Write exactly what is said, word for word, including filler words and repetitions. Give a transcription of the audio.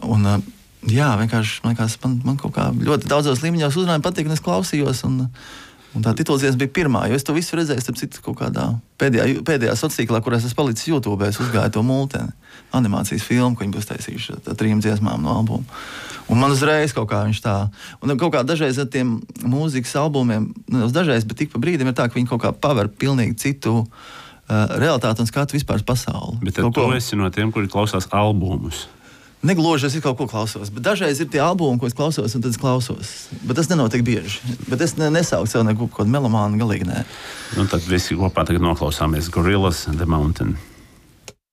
Un, jā, vienkārši, man liekas, man, man kaut kā ļoti daudzos līmeņos uzrunājumi patīk, un es klausījos, un, un tā tituldziesma bija pirmā, jo es to visu redzēju, starp citu, kaut kādā pēdējā, pēdējā sociālā, kurās es palicis YouTube, es uzgāju to multeni, animācijas filmu, ko viņi būs taisījuši ar trim dziesmām no albuma. Un man uzreiz kaut kā viņš tā, un kaut kā dažreiz ar tiem mūzikas albumiem, nevis dažreiz, bet tik pa brīdim ir tā, ka viņi kaut kā paver pilnīgi citu uh, realitāti un skatu vispār pasauli. Bet tad tu esi no tiem, kuri klausās albumus. Negluži es kaut ko klausos, bet dažreiz ir tie albumi, ko es klausos, un tad es klausos. Bet tas nenotiek bieži. Bet es ne, nesaucu sev neko kaut kādu melomānu, galīgi nē. Nu tad visi kopā tagad noklausāmies Gorillaz, The Mountain.